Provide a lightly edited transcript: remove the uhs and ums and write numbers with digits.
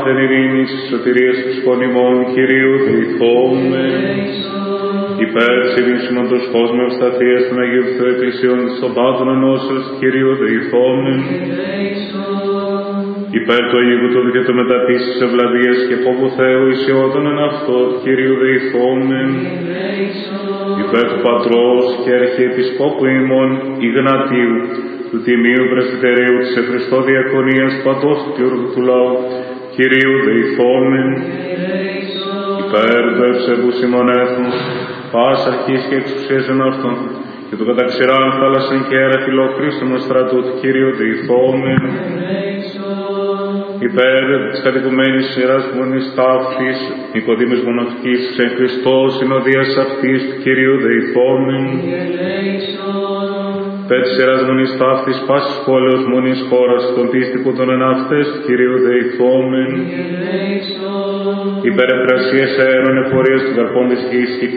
πάθεν ειρήνης, σωτηρίας ψυχών ημών, Κυρίου δεηθόμεν. Υπέρ της ημίσιμαντος κόσμου ευσταθίας των Αγίου Θεού Εκκλησιών των πάθων ενώσεως, Κυρίου δεηθόμεν. Υπέρ του Αγίου Τούτου και του μεταπίσης ευλαβίας και φόβου Θεού ισιότων εν αυτό, Κυρίου δεηθόμεν. Υπέρ του Πατρός και Αρχιεπισκόπου ημών Ιγνατίου, του Τιμίου Πρεσβυτερίου της Χριστό Διακονίας παντός του Ορθού του Λαού, Κυρίου δεηθόμεν. Υπέρ του ευσεβούς ημών έθνους, πας αρχής και εξουσίας εν αυτόν, και του καταξηράν θάλασσαν και αέρα φιλοχρίστων στρατού του, Κυρίου δεηθόμεν. Υπέρ της κατοικουμένης σειράς μονής ταύτης, Νικοδήμης μοναχικής, εν Χριστώ συνοδείας αυτής του, Κυρίου δεηθόμεν. Υπέρ της σειράς μονής ταύτης, πάσης πόλεως μονής χώρας, των πίστικων των εναυτές του, Κυρίου δεηθόμεν. Υπέρ επρασίας αέρων εφορίας του καρπών της γης,